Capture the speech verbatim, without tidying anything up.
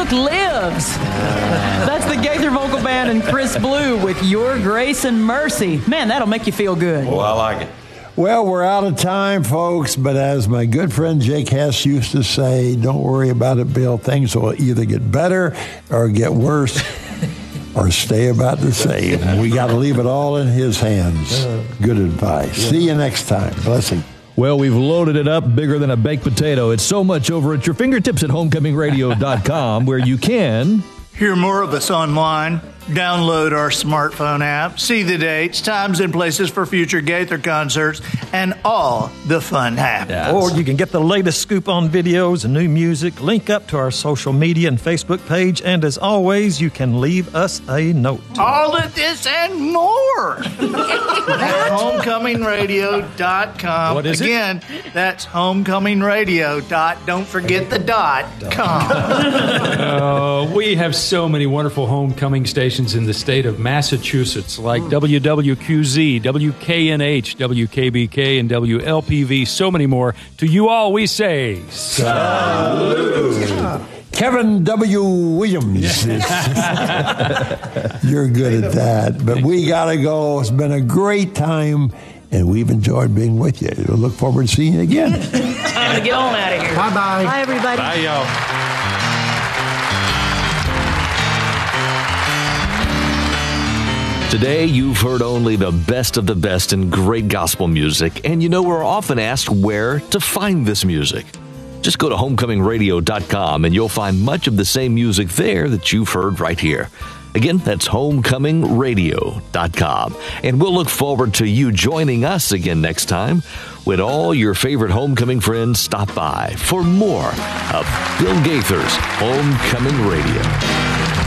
Music lives. That's the Gaither Vocal Band and Chris Blue with Your Grace and Mercy. Man, that'll make you feel good. Oh, I like it. Well, we're out of time, folks, but as my good friend Jake Hess used to say, don't worry about it, Bill. Things will either get better or get worse or stay about the same. We got to leave it all in his hands. Good advice. See you next time. Blessing. Well, we've loaded it up bigger than a baked potato. It's so much over at your fingertips at homecoming radio dot com, where you can hear more of us online. Download our smartphone app, see the dates, times, and places for future Gaither concerts, and all the fun happens. Yes. Or you can get the latest scoop on videos and new music, link up to our social media and Facebook page, and as always, you can leave us a note. All of this and more at homecoming radio dot com. What is Again, it? Again, that's homecoming radio. Don't forget the dot com. uh, we have so many wonderful homecoming stations in the state of Massachusetts, like mm. W W Q Z, W K N H, W K B K, and W L P V, so many more. To you all, we say, salute. Kevin W. Williams. You're good at that. But we got to go. It's been a great time, and we've enjoyed being with you. We'll look forward to seeing you again. Time to get on out of here. Bye-bye. Bye, everybody. Bye, y'all. Today, you've heard only the best of the best in great gospel music, and you know we're often asked where to find this music. Just go to homecoming radio dot com, and you'll find much of the same music there that you've heard right here. Again, that's homecoming radio dot com, and we'll look forward to you joining us again next time when all your favorite homecoming friends stop by for more of Bill Gaither's Homecoming Radio.